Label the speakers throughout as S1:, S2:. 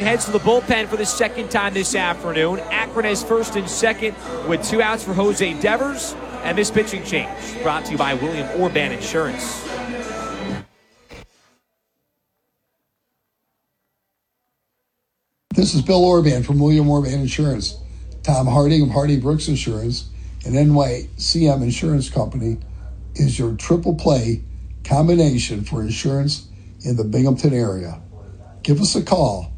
S1: heads to the bullpen for the second time this afternoon. Akron has first and second with 2 outs for Jose Devers. And this pitching change brought to you by William Orban Insurance.
S2: This is Bill Orban from William Orban Insurance. Tom Harding of Hardy Brooks Insurance and NYCM Insurance Company is your triple play combination for insurance in the Binghamton area. Give us a call,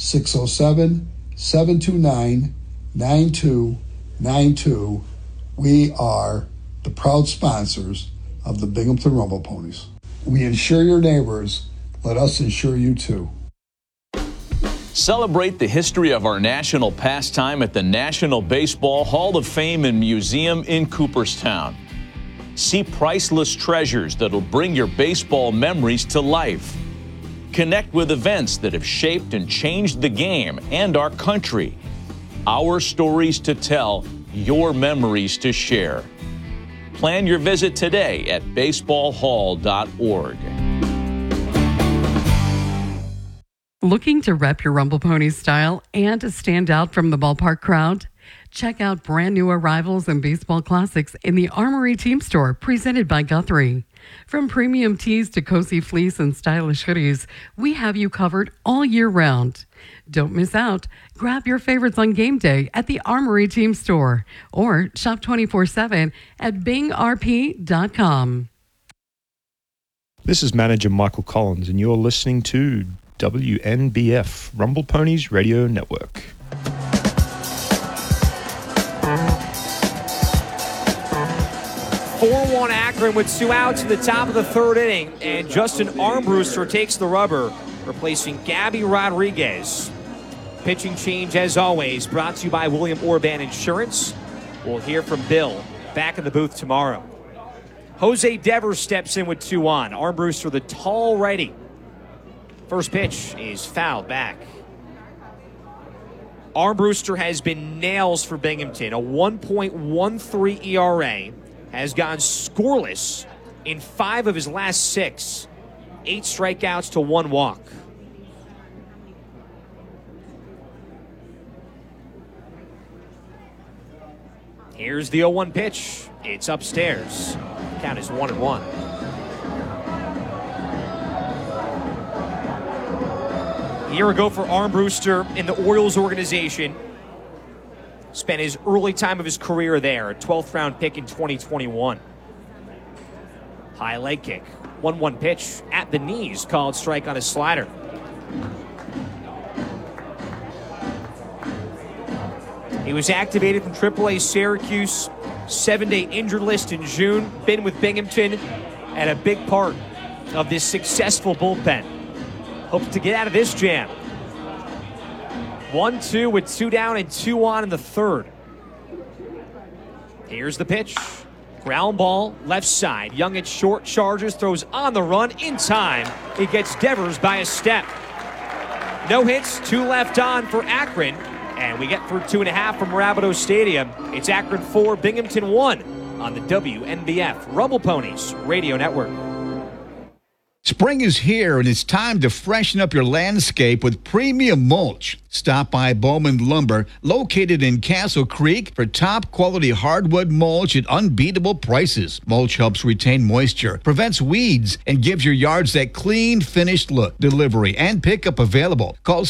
S2: 607-729-9292. We are the proud sponsors of the Binghamton Rumble Ponies. We insure your neighbors. Let us insure you too.
S3: Celebrate the history of our national pastime at the National Baseball Hall of Fame and Museum in Cooperstown. See priceless treasures that'll bring your baseball memories to life. Connect with events that have shaped and changed the game and our country. Our stories to tell, your memories to share. Plan your visit today at baseballhall.org.
S4: Looking to rep your Rumble Ponies style and to stand out from the ballpark crowd? Check out brand new arrivals and baseball classics in the Armory Team Store, presented by Guthrie. From premium tees to cozy fleece and stylish hoodies, we have you covered all year round. Don't miss out. Grab your favorites on game day at the Armory Team Store or shop 24/7 at bingrp.com.
S5: This is manager Michael Collins, and you're listening to WNBF, Rumble Ponies Radio Network.
S1: 4-1 Akron with 2 outs in the top of the third inning, and Justin Armbruster takes the rubber, replacing Gabby Rodriguez. Pitching change, as always, brought to you by William Orban Insurance. We'll hear from Bill back in the booth tomorrow. Jose Devers steps in with 2 on. Armbruster, the tall righty. First pitch is fouled back. Armbruster has been nails for Binghamton. A 1.13 ERA. Has gone scoreless in 5 of his last 6. 8 strikeouts to 1 walk. Here's the 0-1 pitch. It's upstairs. Count is 1-1. A year ago for Armbruster in the Orioles organization. Spent his early time of his career there, a 12th round pick in 2021. High leg kick. 1-1 pitch at the knees, called strike on his slider. He was activated from AAA Syracuse, 7-day injured list in June. Been with Binghamton and a big part of this successful bullpen. Hopes to get out of this jam. 1-2 with 2 down and 2 on in the third. Here's the pitch. Ground ball, left side. Young at short, charges, throws on the run in time. It gets Devers by a step. No hits, 2 left on for Akron. And we get through 2.5 from Rabideau Stadium. It's Akron 4, Binghamton 1 on the WNBF Rumble Ponies Radio Network.
S6: Spring is here, and it's time to freshen up your landscape with premium mulch. Stop by Bowman Lumber, located in Castle Creek, for top-quality hardwood mulch at unbeatable prices. Mulch helps retain moisture, prevents weeds, and gives your yards that clean, finished look. Delivery and pickup available. Call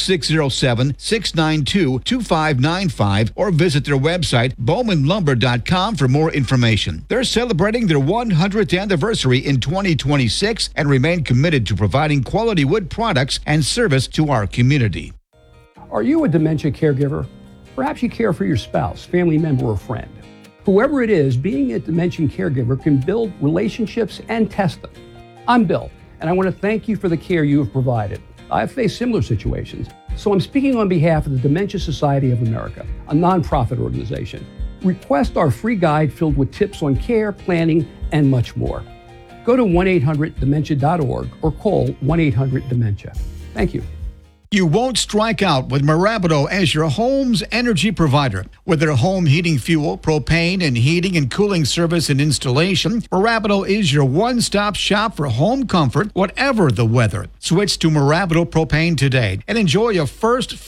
S6: 607-692-2595 or visit their website, bowmanlumber.com, for more information. They're celebrating their 100th anniversary in 2026 and remain committed to providing quality wood products and service to our community.
S7: Are you a dementia caregiver? Perhaps you care for your spouse, family member, or friend. Whoever it is, being a dementia caregiver can build relationships and test them. I'm Bill, and I want to thank you for the care you have provided. I've faced similar situations, so I'm speaking on behalf of the Dementia Society of America, a nonprofit organization. Request our free guide filled with tips on care, planning, and much more. Go to 1-800-DEMENTIA.org or call 1-800-DEMENTIA. Thank you.
S6: You won't strike out with Marabideau as your home's energy provider. With their home heating fuel, propane, and heating and cooling service and installation, Marabideau is your one-stop shop for home comfort, whatever the weather. Switch to Marabideau propane today and enjoy a first